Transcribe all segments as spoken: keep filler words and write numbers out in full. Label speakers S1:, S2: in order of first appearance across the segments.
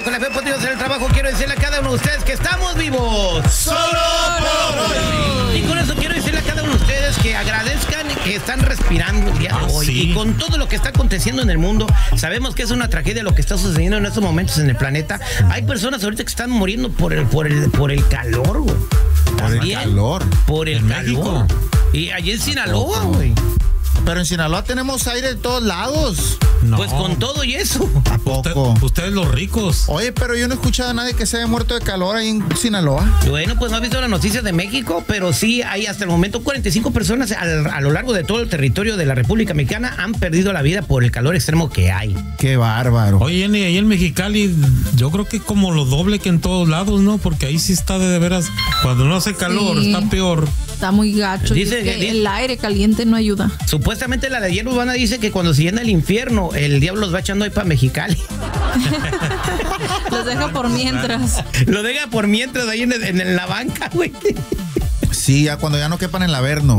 S1: con la fe podido hacer el trabajo. Quiero decirle a cada uno de ustedes que estamos vivos
S2: solo por hoy.
S1: Y con eso quiero decirle a cada uno de ustedes que agradezcan que están respirando el día de hoy.
S2: Sí.
S1: Y con todo lo que está aconteciendo en el mundo, sabemos que es una tragedia lo que está sucediendo en estos momentos en el planeta. Hay personas ahorita que están muriendo por el, por el, por el calor, güey.
S3: Por el calor.
S1: Por el
S2: En
S1: calor.
S2: México.
S1: Y allí en Sinaloa, güey.
S3: Pero en Sinaloa tenemos aire de todos lados.
S2: No.
S1: Pues con todo y eso.
S3: ¿A
S2: Usted-
S3: poco?
S2: ustedes los ricos.
S3: Oye, pero yo no he escuchado a nadie que se haya muerto de calor ahí en Sinaloa.
S1: Bueno, pues no has visto las noticias de México, pero sí hay hasta el momento cuarenta y cinco personas al- a lo largo de todo el territorio de la República Mexicana han perdido la vida por el calor extremo que hay.
S3: Qué bárbaro.
S2: Oye, Jenny, ahí en Mexicali, yo creo que como lo doble que en todos lados, ¿no? Porque ahí sí está de, de veras, cuando no hace calor,
S4: Sí.
S2: está peor.
S4: Está muy gacho.
S1: Dice
S4: y es que
S1: que- dice-
S4: el aire caliente no ayuda.
S1: Supuestamente la leyenda urbana dice que cuando se llena el infierno, el diablo los va echando ahí para Mexicali.
S4: Los deja por mientras.
S1: Lo deja por mientras ahí en, en- en la banca, güey.
S3: Sí, ya cuando ya no quepan en el Averno.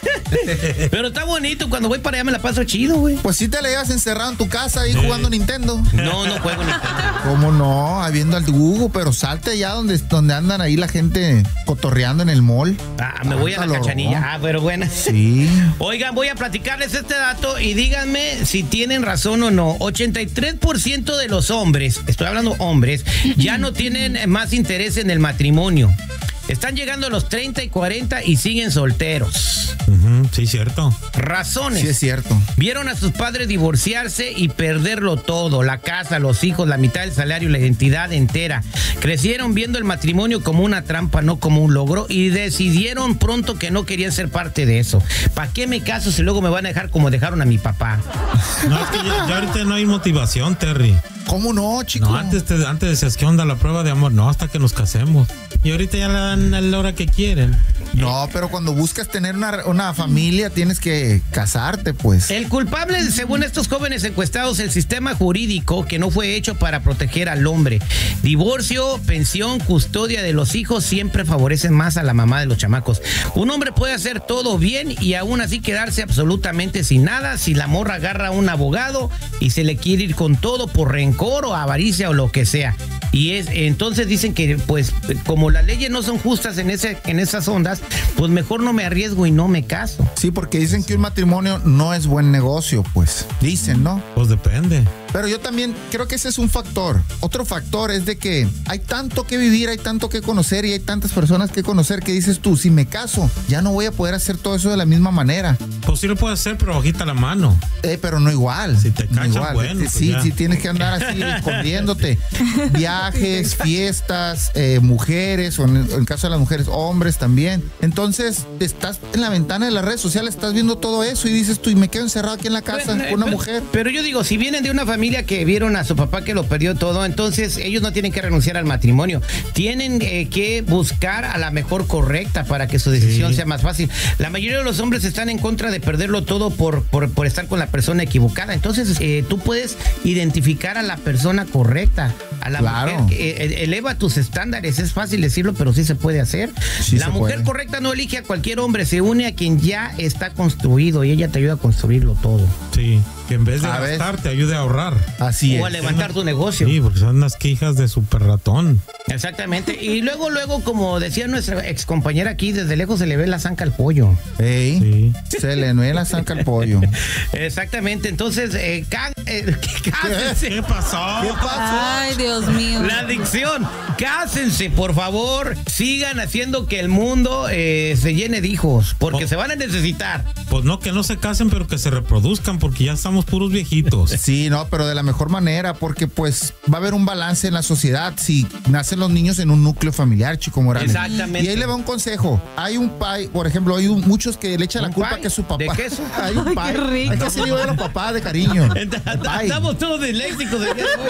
S1: Pero está bonito, cuando voy para allá me la paso chido, güey.
S3: Pues sí te la llevas encerrado en tu casa ahí jugando Nintendo.
S1: No, no juego ni
S3: ¿Cómo no? Ahí viendo al Hugo, pero salte ya donde, donde andan ahí la gente cotorreando en el mall.
S1: Ah, me voy a la
S3: Calor,
S1: Cachanilla.
S3: ¿no?
S1: Ah, pero bueno.
S3: Sí.
S1: Oigan, voy a platicarles este dato y díganme si tienen razón o no. ochenta y tres por ciento de los hombres, estoy hablando hombres, ya no tienen más interés en el matrimonio. Están llegando a los treinta y cuarenta y siguen solteros.
S2: Ujú, sí, cierto.
S1: Razones.
S3: Sí es cierto.
S1: Vieron a sus padres divorciarse y perderlo todo, la casa, los hijos, la mitad del salario, la identidad entera. Crecieron viendo el matrimonio como una trampa, no como un logro, y decidieron pronto que no querían ser parte de eso. ¿Para qué me caso si luego me van a dejar como dejaron a mi papá?
S2: No, es que ya, ya ahorita no hay motivación, Terry.
S3: ¿Cómo no, chico?
S2: No, antes, te, antes decías, ¿qué onda la prueba de amor? No, hasta que nos casemos. Y ahorita ya la dan a la hora que quieren.
S3: No, pero cuando buscas tener una, una familia tienes que casarte, pues.
S1: El culpable, según estos jóvenes encuestados, el sistema jurídico que no fue hecho para proteger al hombre. Divorcio, pensión, custodia de los hijos siempre favorecen más a la mamá de los chamacos. Un hombre puede hacer todo bien y aún así quedarse absolutamente sin nada si la morra agarra a un abogado y se le quiere ir con todo por rencor o avaricia o lo que sea. Y es entonces dicen que pues como las leyes no son justas en ese en esas ondas, pues mejor no me arriesgo y no me caso.
S3: Sí, porque dicen que un matrimonio no es buen negocio, pues. Dicen, ¿no?
S2: Pues depende.
S3: Pero yo también creo que ese es un factor. Otro factor es de que hay tanto que vivir, hay tanto que conocer y hay tantas personas que conocer que dices tú, si me caso, ya no voy a poder hacer todo eso de la misma manera.
S2: Pues sí lo puedes hacer, pero bajita la mano.
S3: Eh, pero no igual.
S2: Si te
S3: no
S2: cachan,
S3: igual.
S2: bueno, pues
S3: sí,
S2: ya.
S3: sí, tienes que andar así escondiéndote. Viajes, fiestas, eh, mujeres, o en, en el caso de las mujeres, hombres también. Entonces, estás en la ventana de las redes sociales, estás viendo todo eso y dices tú, y me quedo encerrado aquí en la casa
S1: Bueno,
S3: con una
S1: pero-
S3: mujer.
S1: Pero yo digo, si vienen de una familia que vieron a su papá que lo perdió todo, entonces ellos no tienen que renunciar al matrimonio. Tienen eh, que buscar a la mejor correcta para que su decisión
S2: Sí.
S1: sea más fácil. La mayoría de los hombres están en contra de perderlo todo por, por, por estar con la persona equivocada. Entonces, eh, tú puedes identificar a la persona correcta, a la
S3: Claro.
S1: mujer. Eh, eh, eleva tus estándares. Es fácil decirlo, pero sí se puede hacer.
S3: Sí
S1: la
S3: se
S1: mujer
S3: puede.
S1: correcta no elige a cualquier hombre, se une a quien ya está construido y ella te ayuda a construirlo todo.
S2: Sí, que en vez de
S3: A ver.
S2: gastar, te ayude a ahorrar.
S3: Así
S1: O a
S3: es.
S1: levantar tu negocio.
S2: Sí, porque son unas quijas de super ratón.
S1: Exactamente. Y luego, luego, como decía nuestra ex compañera aquí, desde lejos se le ve la zanca al pollo.
S3: Ey,
S2: Sí.
S3: se le nueve la zanca al pollo.
S1: Exactamente. Entonces, eh, cá- eh, cásense.
S2: ¿Qué pasó?
S3: ¿Qué pasó?
S4: Ay, Dios mío.
S1: La adicción. Cásense, por favor. Sigan haciendo que el mundo eh, se llene de hijos, porque
S2: Oh.
S1: se van a necesitar.
S2: Pues no, que no se casen, pero que se reproduzcan, porque ya estamos puros viejitos.
S3: Sí, no, pero de la mejor manera, porque pues va a haber un balance en la sociedad si nacen los niños en un núcleo familiar, Chico Morales.
S1: Exactamente.
S3: Y ahí le va un consejo. Hay un pai, por ejemplo, hay un- muchos que le echan la
S1: ¿Un
S3: culpa
S1: pie?
S3: que su papá.
S1: ¿De queso?
S3: Hay un
S4: Ay,
S3: pai.
S4: qué rico.
S3: Hay que se digo de los papás de cariño. El pai.
S1: Estamos todos disléxicos.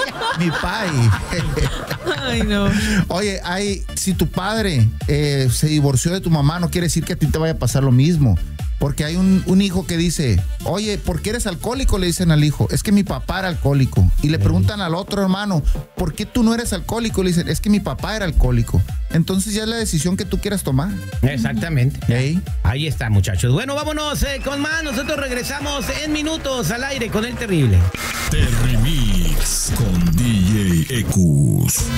S3: Mi pai.
S4: Ay, no.
S3: Oye, hay, si tu padre eh, se divorció de tu mamá, no quiere decir que a ti te vaya a pasar lo mismo. Porque hay un, un hijo que dice, oye, ¿por qué eres alcohólico? Le dicen al hijo, es que mi papá era alcohólico. Y le preguntan al otro hermano, ¿por qué tú no eres alcohólico? Le dicen, es que mi papá era alcohólico. Entonces ya es la decisión que tú quieras tomar.
S1: Exactamente.
S3: Ey.
S1: Ahí está, muchachos. Bueno, vámonos eh, con más. Nosotros regresamos en minutos al aire con el terrible.
S5: Terry Mix con D J Quecus.